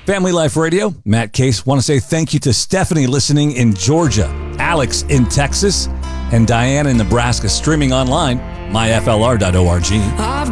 Family Life Radio, Matt Case. Want to say thank you to Stephanie listening in Georgia, Alex in Texas, and Diane in Nebraska streaming online, myflr.org.